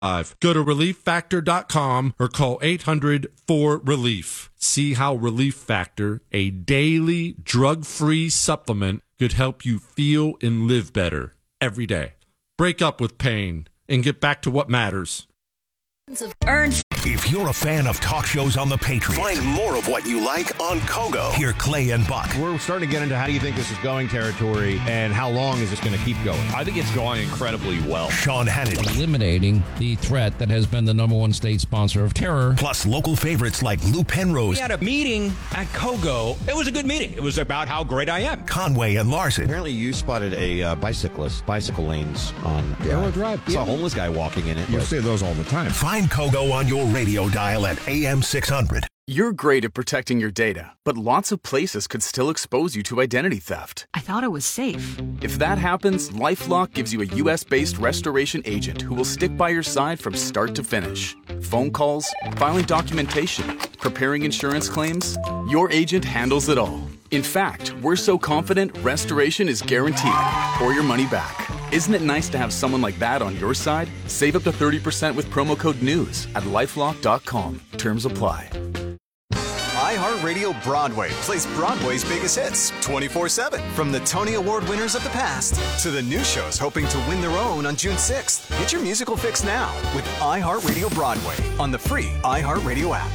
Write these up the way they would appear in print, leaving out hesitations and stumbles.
Go to ReliefFactor.com or call 800-4RELIEF. See how Relief Factor, a daily drug-free supplement, could help you feel and live better every day. Break up with pain and get back to what matters. If you're a fan of talk shows on the Patriot, find more of what you like on Kogo. Hear Clay and Buck. We're starting to get into how do you think this is going territory and how long is this going to keep going? I think it's going incredibly well. Sean Hannity. Eliminating the threat that has been the number one state sponsor of terror. Plus local favorites like Lou Penrose. We had a meeting at Kogo. It was a good meeting. It was about how great I am. Conway and Larson. Apparently you spotted a bicycle lanes on Arrow Drive. Saw a homeless guy walking in it. You see those all the time. Find Kogo on your radio dial at AM 600. You're great at protecting your data, but lots of places could still expose you to identity theft. I thought it was safe. If that happens, LifeLock gives you a U.S.-based restoration agent who will stick by your side from start to finish. Phone calls, filing documentation, preparing insurance claims, your agent handles it all. In fact, we're so confident restoration is guaranteed or your money back. Isn't it nice to have someone like that on your side? Save up to 30% with promo code NEWS at LifeLock.com. Terms apply. iHeartRadio Broadway plays Broadway's biggest hits 24/7. From the Tony Award winners of the past to the new shows hoping to win their own on June 6th. Get your musical fix now with iHeartRadio Broadway on the free iHeartRadio app.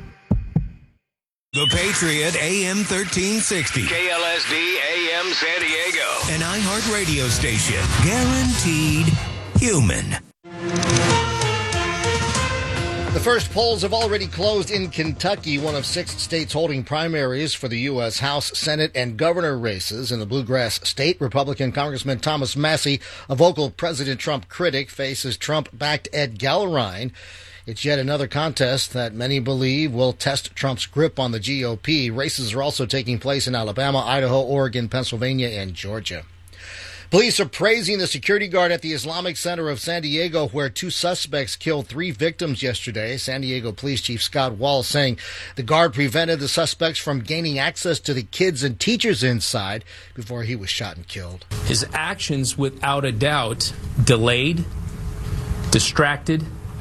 The Patriot AM 1360. KLSD AM San Diego. An iHeart radio station. Guaranteed human. The first polls have already closed in Kentucky, one of 6 states holding primaries for the U.S. House, Senate, and governor races. In the Bluegrass State, Republican Congressman Thomas Massie, a vocal President Trump critic, faces Trump-backed Ed Gallurine. It's yet another contest that many believe will test Trump's grip on the GOP. Races are also taking place in Alabama, Idaho, Oregon, Pennsylvania, and Georgia. Police are praising the security guard at the Islamic Center of San Diego, where 2 suspects killed 3 victims yesterday. San Diego Police Chief Scott Wall saying the guard prevented the suspects from gaining access to the kids and teachers inside before he was shot and killed. His actions, without a doubt, delayed, distracted,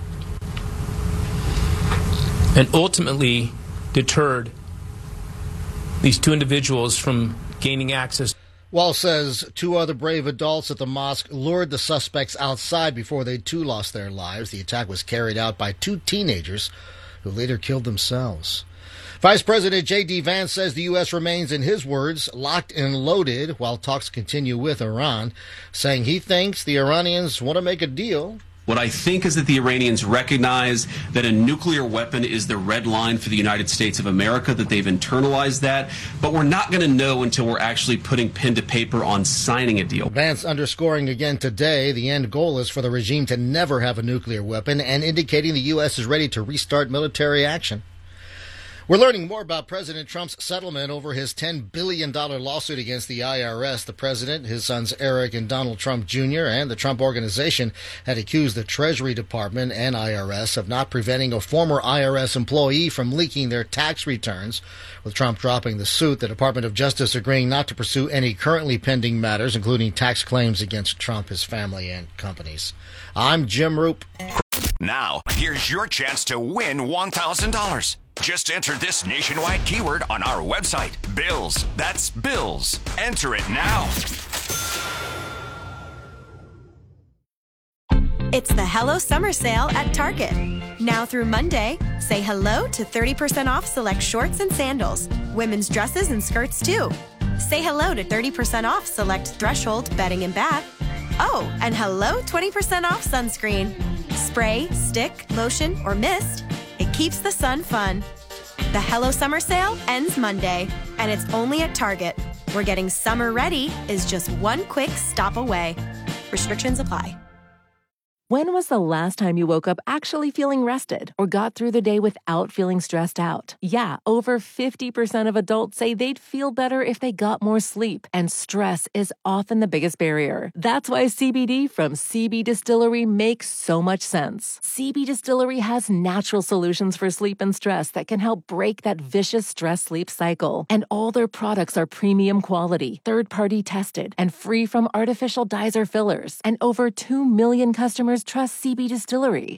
and ultimately deterred these 2 individuals from gaining access. Wall says 2 other brave adults at the mosque lured the suspects outside before they too lost their lives. The attack was carried out by 2 teenagers who later killed themselves. Vice President J.D. Vance says the U.S. remains, in his words, locked and loaded while talks continue with Iran, saying he thinks the Iranians want to make a deal. What I think is that the Iranians recognize that a nuclear weapon is the red line for the United States of America, that they've internalized that, but we're not going to know until we're actually putting pen to paper on signing a deal. Vance underscoring again today the end goal is for the regime to never have a nuclear weapon and indicating the U.S. is ready to restart military action. We're learning more about President Trump's settlement over his $10 billion lawsuit against the IRS. The president, his sons Eric and Donald Trump Jr., and the Trump Organization had accused the Treasury Department and IRS of not preventing a former IRS employee from leaking their tax returns. With Trump dropping the suit, the Department of Justice agreeing not to pursue any currently pending matters, including tax claims against Trump, his family, and companies. I'm Jim Roop. Now, here's your chance to win $1,000. Just enter this nationwide keyword on our website, Bills. That's Bills. Enter it now. It's the Hello Summer Sale at Target. Now through Monday, say hello to 30% off select shorts and sandals, women's dresses and skirts too. Say hello to 30% off select Threshold bedding and bath. Oh, and hello 20% off sunscreen. Spray, stick, lotion, or mist. It keeps the sun fun. The Hello Summer Sale ends Monday, and it's only at Target, where getting summer ready is just one quick stop away. Restrictions apply. When was the last time you woke up actually feeling rested or got through the day without feeling stressed out? Yeah, over 50% of adults say they'd feel better if they got more sleep, and stress is often the biggest barrier. That's why CBD from CB Distillery makes so much sense. CB Distillery has natural solutions for sleep and stress that can help break that vicious stress-sleep cycle. And all their products are premium quality, third-party tested, and free from artificial dyes or fillers. And over 2 million customers customers trust CB Distillery.